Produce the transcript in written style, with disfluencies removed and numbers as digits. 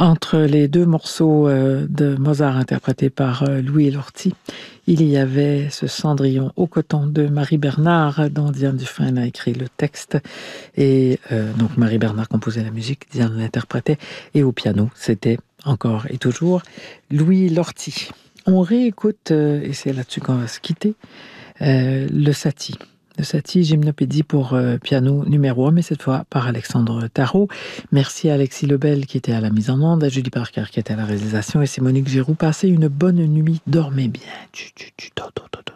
Entre les deux morceaux de Mozart interprétés par Louis Lorty, il y avait ce Cendrillon au coton de Marie Bernard, dont Diane Dufresne a écrit le texte. Et donc Marie Bernard composait la musique, Diane l'interprétait. Et au piano, c'était encore et toujours Louis Lorty. On réécoute, et c'est là-dessus qu'on va se quitter, le Satie. Le Satie, Gymnopédie pour piano numéro 1, mais cette fois par Alexandre Tarot. Merci à Alexis Lebel qui était à la mise en onde, à Julie Parker qui était à la réalisation, et c'est Monique Giroux. Passez une bonne nuit, dormez bien.